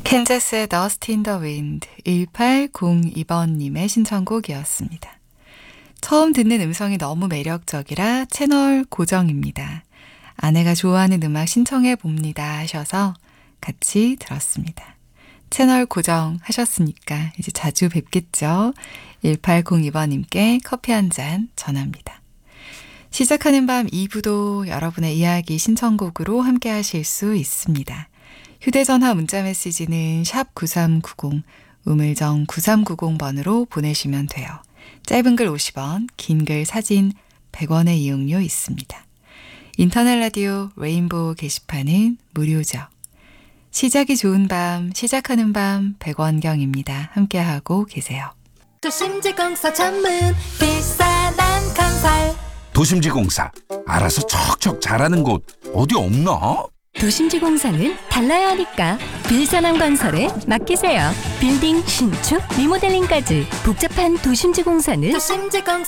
캔자스의 Dust in the Wind 1802번님의 신청곡이었습니다. 처음 듣는 음성이 너무 매력적이라 채널 고정입니다. 아내가 좋아하는 음악 신청해 봅니다 하셔서 같이 들었습니다. 채널 고정하셨으니까 이제 자주 뵙겠죠. 1802번님께 커피 한 잔 전합니다. 시작하는 밤 2부도 여러분의 이야기 신청곡으로 함께 하실 수 있습니다. 휴대전화 문자메시지는 샵 9390, 우물정 9390번으로 보내시면 돼요. 짧은 글 50원, 긴 글 사진 100원의 이용료 있습니다. 인터넷 라디오 레인보우 게시판은 무료죠. 시작이 좋은 밤, 시작하는 밤 백원경입니다. 함께하고 계세요. 도심지공사 전문 비싼한 건설 도심지공사 알아서 척척 잘하는 곳 어디 없나? 도심지공사는 달라야 하니까 빌산함 건설에 맡기세요. 빌딩 신축 리모델링까지 복잡한 도심지공사는 도심지공사